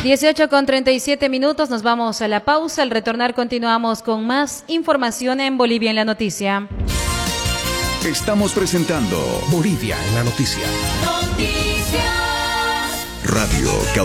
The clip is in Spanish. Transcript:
18:37, nos vamos a la pausa. Al retornar continuamos con más información en Bolivia en la Noticia. Estamos presentando Bolivia en la Noticia. Radio